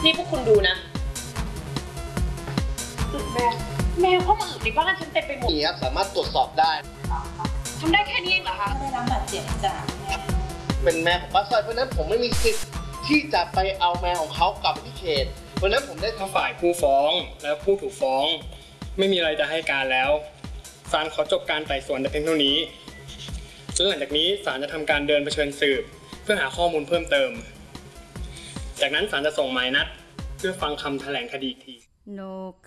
นี่พวกคุณดูนะแมวเข้ามาอึในบ้านฉันเต็มไปหมดนี่ครับสามารถตรวจสอบได้ทำได้แค่นี้เองเหรอคะได้รับบาดเจ็บจากแม่เป็นแมวของป้าสร้อยเพราะฉะนั้นผมไม่มีสิทธิ์ที่จะไปเอาแมวของเขากลับไปที่เขตเพราะฉะนั้นผมได้ถ้าฝ่ายผู้ฟ้องและผู้ถูกฟ้องไม่มีอะไรจะให้การแล้วศาลขอจบการไต่สวนแต่เพียงเท่านี้ซึ่งหลังจากนี้ศาลจะทำการเดินเผชิญสืบเพื่อหาข้อมูลเพิ่มเติมจากนั้นศาลจะส่งหมายนัดเพื่อฟังคำแถลงคดีอีกทีนก